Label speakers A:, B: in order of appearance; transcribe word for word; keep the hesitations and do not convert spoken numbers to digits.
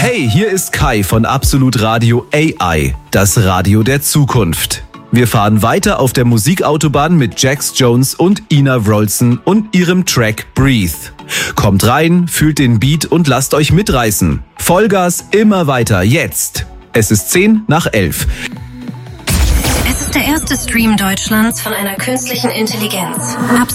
A: Hey, hier ist Kai von Absolut Radio A I, das Radio der Zukunft. Wir fahren weiter auf der Musikautobahn mit Jax Jones und Ina Wroldsen und ihrem Track Breathe. Kommt rein, fühlt den Beat und lasst euch mitreißen. Vollgas, immer weiter, jetzt. Es ist zehn nach elf.
B: Es ist der erste Stream Deutschlands von einer künstlichen Intelligenz.